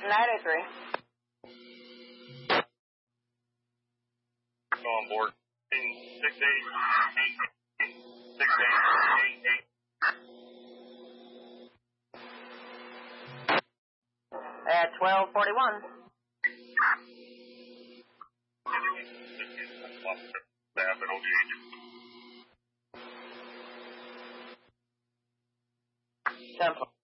903. Go on board. 6888. At 1241. Staff at OGH. Temple.